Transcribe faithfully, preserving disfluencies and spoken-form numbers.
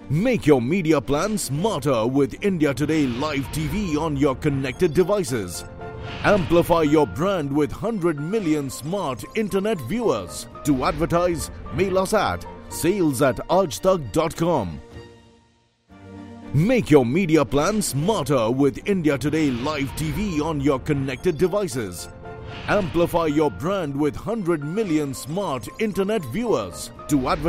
Make your media plan smarter with India Today Live T V on your connected devices. Amplify your brand with one hundred million smart internet viewers. To advertise, mail us at sales at aajtak dot com. Make your media plan smarter with India Today Live T V on your connected devices. Amplify your brand with one hundred million smart internet viewers. To advertise